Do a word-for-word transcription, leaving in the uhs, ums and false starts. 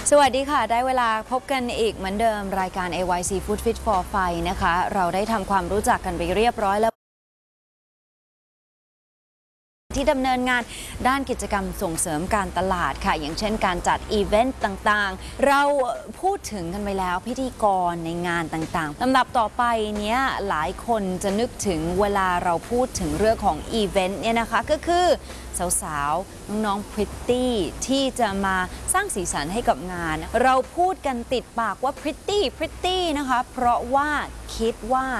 สวัสดีค่ะได้เวลาพบกันอีกเหมือนเดิมรายการ เอ วาย ซี Food Fit for Fun นะคะเราได้ทำความรู้จักกันไปเรียบร้อยแล้วที่ดำเนินงานด้านกิจกรรมส่งเสริมการตลาดค่ะอย่างเช่นการจัดอีเวนต์ต่างๆเราพูดถึงกันไปแล้วพิธีกรในงานต่างๆลำดับต่อไปเนี้ยหลายคนจะนึกถึงเวลาเราพูดถึงเรื่องของอีเวนต์เนี่ยนะคะก็คือสาวๆน้องๆพริตตี้ที่จะมาสร้างสีสันให้กับงานเราพูดกันติดปากว่าพริตตี้พริตตี้นะคะเพราะว่าคิดว่า